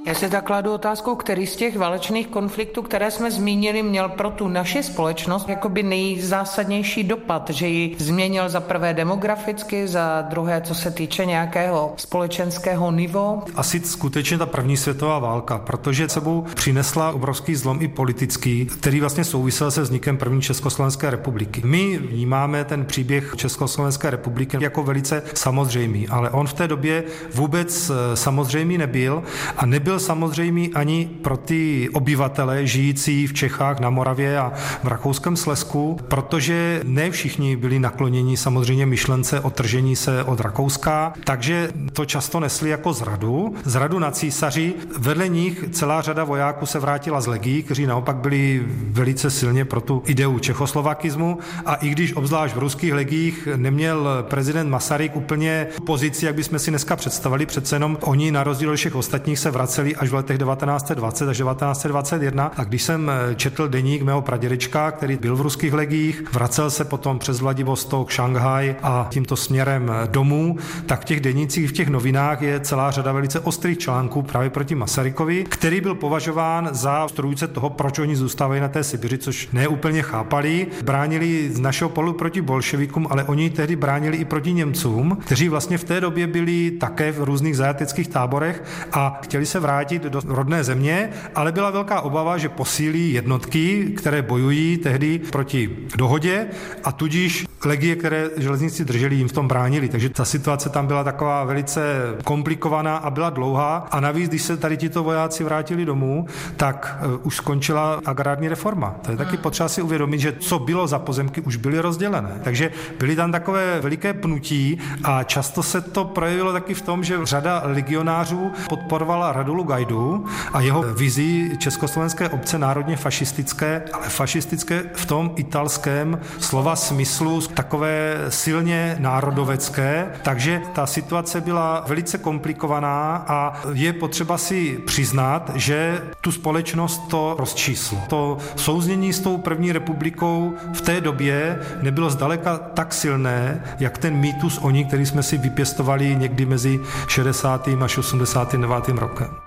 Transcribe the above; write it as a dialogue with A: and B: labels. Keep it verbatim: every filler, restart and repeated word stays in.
A: Já si tak kladu otázku, který z těch válečných konfliktů, které jsme zmínili, měl pro tu naši společnost jakoby nejzásadnější dopad, že ji změnil za prvé demograficky, za druhé, co se týče nějakého společenského nivo.
B: Asi skutečně ta první světová válka, protože sebou přinesla obrovský zlom i politický, který vlastně souvisel se vznikem první Československé republiky. My vnímáme ten příběh Československé republiky jako velice samozřejmý, ale on v té době vůbec samozřejmý nebyl a nebyl samozřejmý ani pro ty obyvatele žijící v Čechách, na Moravě a v Rakouském Slezsku, protože ne všichni byli nakloněni samozřejmě myšlence o tržení se od Rakouska, takže to často nesli jako zradu. Zradu na císaři, vedle nich celá řada vojáků se vrátila z legií, kteří naopak byli velice silně pro tu ideu čechoslovakismu a i když obzvlášť v ruských legiích neměl prezident Masaryk úplně pozici, jak bychom si dneska představili, přece jenom oni na rozdíl od všech ostatních se vraceli až v letech devatenáct set dvacet až devatenáct set dvacet jedna a když jsem četl deník mého pradědečka, který byl v ruských legiích, vracel se potom přes Vladivostok, Šanghaj a tímto směrem domů, tak v těch denících, v těch novinách je celá řada velice ostrých článků právě proti Masarykovi, který byl považován za strůjce toho, proč oni zůstávají na té Sibiři, což neúplně chápali. Bránili z našeho pohledu proti bolševikům, ale oni tehdy bránili i proti Němcům, kteří vlastně v té době byli také v různých zajateckých táborech a chtěli se vrátit do rodné země, ale byla velká obava, že posílí jednotky, které bojují tehdy proti dohodě a tudíž legie, které železníci drželi, jim v tom bránili. Takže ta situace tam byla taková velice komplikovaná a byla dlouhá a navíc, když se tady tito vojáci vrátili domů, tak uh, už skončila agrární reforma. To je taky potřeba si uvědomit, že co bylo za pozemky, už byly rozdělené. Takže byly tam takové veliké pnutí a často se to projevilo taky v tom, že řada legionářů podporovala Radulu Gajdu a jeho vizi československé obce národně fašistické, ale fašistické v tom italském slova smyslu takové silně národovecké, takže ta situace byla velice komplikovaná a je potřeba si přiznat, že tu společnost to rozčíslo. To souznění s tou první republikou v té době nebylo zdaleka tak silné, jak ten mýtus o ní, který jsme si vypěstovali někdy mezi šedesátým až osmdesátým devátým rokem.